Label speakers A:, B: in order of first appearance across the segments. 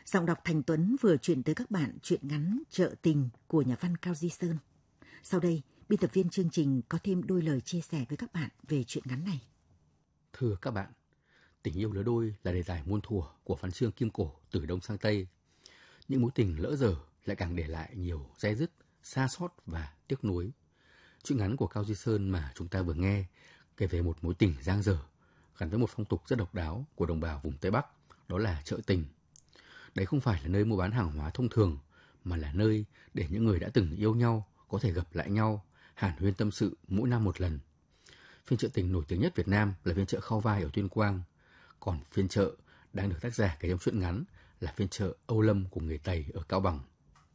A: Giọng đọc Thành Tuấn vừa chuyển tới các bạn truyện ngắn Chợ Tình của nhà văn Cao Duy Sơn. Sau đây, biên tập viên chương trình có thêm đôi lời chia sẻ với các bạn về truyện ngắn này.
B: Thưa các bạn, tình yêu lứa đôi là đề tài muôn thuở của văn chương kim cổ từ Đông sang Tây. Những mối tình lỡ dở lại càng để lại nhiều day dứt, xa xót và tiếc nuối. Truyện ngắn của Cao Duy Sơn mà chúng ta vừa nghe kể về một mối tình dang dở gắn với một phong tục rất độc đáo của đồng bào vùng Tây Bắc, đó là chợ tình. Đấy không phải là nơi mua bán hàng hóa thông thường, mà là nơi để những người đã từng yêu nhau có thể gặp lại nhau, hàn huyên tâm sự mỗi năm một lần. Phiên chợ tình nổi tiếng nhất Việt Nam là phiên chợ Khao Vai ở Tuyên Quang, còn phiên chợ đang được tác giả kể trong truyện ngắn là phiên chợ Âu Lâm của người Tày ở Cao Bằng.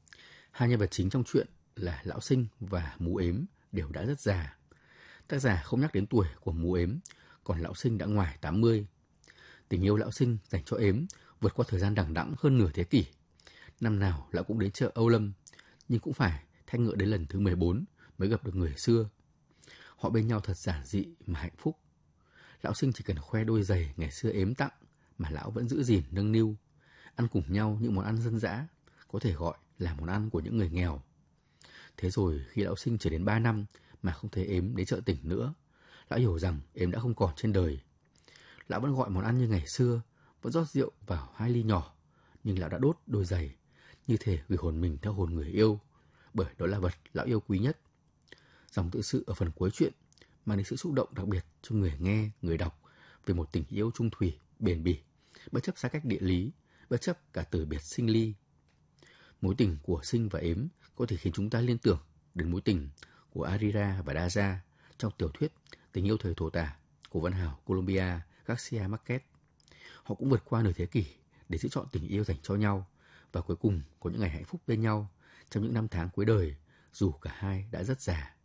B: Hai nhân vật chính trong truyện là Lão Sinh và Mú Ếm đều đã rất già. Tác giả không nhắc đến tuổi của Mú Ếm, còn Lão Sinh đã ngoài 80. Tình yêu Lão Sinh dành cho Ếm vượt qua thời gian đằng đẵng hơn nửa thế kỷ. Năm nào Lão cũng đến chợ Âu Lâm, nhưng cũng phải thay ngựa đến lần thứ 14 mới gặp được người xưa. Họ bên nhau thật giản dị mà hạnh phúc. Lão Sinh chỉ cần khoe đôi giày ngày xưa Ếm tặng mà Lão vẫn giữ gìn nâng niu, ăn cùng nhau những món ăn dân dã, có thể gọi là món ăn của những người nghèo. Thế rồi khi Lão Sinh chưa đến 3 năm mà không thấy Ếm đến chợ tỉnh nữa, Lão hiểu rằng Ếm đã không còn trên đời. Lão vẫn gọi món ăn như ngày xưa, vẫn rót rượu vào 2 ly nhỏ, nhưng Lão đã đốt đôi giày, như thể gửi hồn mình theo hồn người yêu, bởi đó là vật Lão yêu quý nhất. Dòng tự sự ở phần cuối truyện mang đến sự xúc động đặc biệt cho người nghe, người đọc về một tình yêu chung thủy, bền bỉ, bất chấp xa cách địa lý, bất chấp cả từ biệt sinh ly. Mối tình của Sinh và Ếm có thể khiến chúng ta liên tưởng đến mối tình của Arira và Daja trong tiểu thuyết Tình yêu thời thổ tả của văn hào Colombia Garcia Marquez. Họ cũng vượt qua nửa thế kỷ để giữ chọn tình yêu dành cho nhau và cuối cùng có những ngày hạnh phúc bên nhau trong những năm tháng cuối đời, dù cả hai đã rất già.